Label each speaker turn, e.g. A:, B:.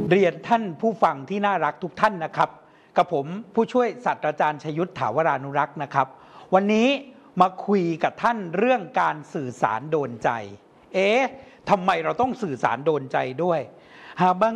A: เรียนท่านผู้ฟังที่น่ารักทุกท่านนะครับกับผมผู้ช่วยศาสตราจารย์ชยุทธถาวรานุรักษ์นะครับวันนี้มาคุยกับท่านเรื่องการสื่อสารโดนใจทำไมเราต้องสื่อสารโดนใจด้วยบาง